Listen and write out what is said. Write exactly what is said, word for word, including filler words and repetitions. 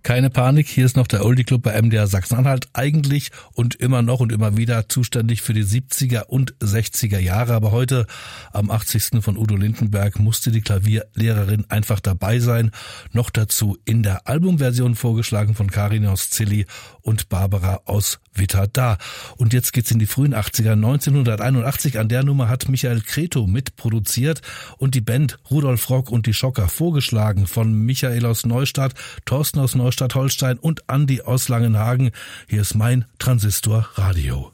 Keine Panik, hier ist noch der Oldie Club bei M D R Sachsen-Anhalt, eigentlich und immer noch und immer wieder zuständig für die siebziger und sechziger Jahre. Aber heute, am achtzigsten von Udo Lindenberg, musste die Klavierlehrerin einfach dabei sein. Noch dazu in der Albumversion vorgeschlagen von Karin aus Zilli und Barbara aus Witterdar. Und jetzt geht's in die frühen achtziger. neunzehnhunderteinundachtzig, an der Nummer hat Michael Cretu mitproduziert und die Band Rudolf Rock und die Schocker vorgeschlagen von Michael aus Neustadt, Thorsten aus Neustadt Holstein und Andi aus Langenhagen. Hier ist mein Transistor Radio.